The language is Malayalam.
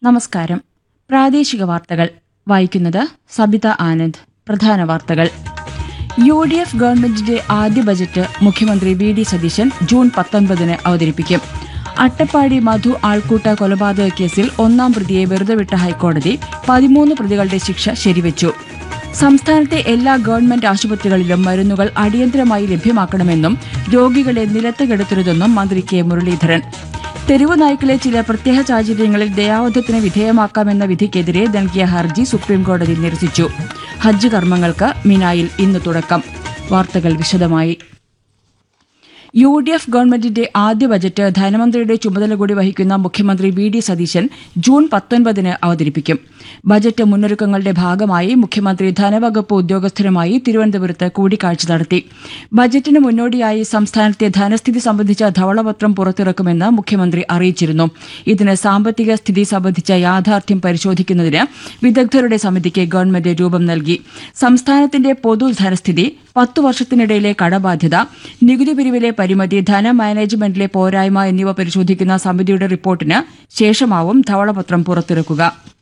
നമസ്കാരം. പ്രാദേശിക വാർത്തകൾ വായിക്കുന്നത് സബിത ആനന്ദ്. പ്രധാന വാർത്തകൾ. UDF ഗവൺമെന്റിന്റെ ആദ്യ ബജറ്റ് മുഖ്യമന്ത്രി VD സതീശൻ ജൂൺ 19 അവതരിപ്പിക്കും. അട്ടപ്പാടി മധു ആൾക്കൂട്ട കൊലപാതക കേസിൽ ഒന്നാം പ്രതിയെ വെറുതെ വിട്ട ഹൈക്കോടതി 13 പ്രതികളുടെ ശിക്ഷ ശരിവച്ചു. സംസ്ഥാനത്തെ എല്ലാ ഗവൺമെന്റ് ആശുപത്രികളിലും മരുന്നുകൾ അടിയന്തരമായി ലഭ്യമാക്കണമെന്നും രോഗികളെ നിലത്ത് കിടത്തരുതെന്നും മന്ത്രി കെ മുരളീധരൻ. തെരുവു നായ്ക്കളെ ചില പ്രത്യേക സാഹചര്യങ്ങളിൽ ദയാവധത്തിന് വിധേയമാക്കാമെന്ന വിധിക്കെതിരെ നൽകിയ ഹർജി സുപ്രീംകോടതി നിരസിച്ചു. ഹജ്ജ് കർമ്മങ്ങൾക്ക് മിനായിൽ ഇന്ന് തുടക്കം. വാർത്തകൾ വിശദമായി. UDF ഗവൺമെന്റിന്റെ ആദ്യ ബജറ്റ് ധനമന്ത്രിയുടെ ചുമതല കൂടി വഹിക്കുന്ന മുഖ്യമന്ത്രി VD സതീശൻ ജൂൺ 19 അവതരിപ്പിക്കും. ബജറ്റ് മുന്നൊരുക്കങ്ങളുടെ ഭാഗമായി മുഖ്യമന്ത്രി ധനവകുപ്പ് ഉദ്യോഗസ്ഥരുമായി തിരുവനന്തപുരത്ത് കൂടിക്കാഴ്ച നടത്തി. ബജറ്റിന് മുന്നോടിയായി സംസ്ഥാനത്തെ ധനസ്ഥിതി സംബന്ധിച്ച ധവളപത്രം പുറത്തിറക്കുമെന്ന് മുഖ്യമന്ത്രി അറിയിച്ചിരുന്നു. ഇതിന് സാമ്പത്തിക സ്ഥിതി സംബന്ധിച്ച യാഥാർത്ഥ്യം പരിശോധിക്കുന്നതിന് വിദഗ്ധരുടെ സമിതിക്ക് ഗവൺമെന്റ് രൂപം നൽകി. സംസ്ഥാനത്തിന്റെ പൊതു ധനസ്ഥിതി, 10 വർഷത്തിനിടയിലെ കടബാധ്യത, നികുതി പിരിവിലെ പരിമിതി, ധനമാനേജ്മെന്റിലെ പോരായ്മ എന്നിവ പരിശോധിക്കുന്ന സമിതിയുടെ റിപ്പോർട്ടിന് ശേഷമാവും ധവളപത്രം പുറത്തിറക്കുക.